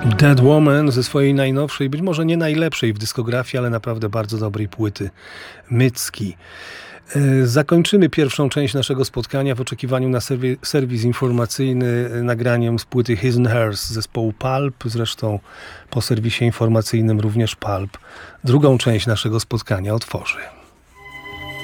Dead Woman ze swojej najnowszej, być może nie najlepszej w dyskografii, ale naprawdę bardzo dobrej płyty Mycki. Zakończymy pierwszą część naszego spotkania w oczekiwaniu na serwis informacyjny nagraniem z płyty His and Hers zespołu Pulp, zresztą po serwisie informacyjnym również Pulp drugą część naszego spotkania otworzy.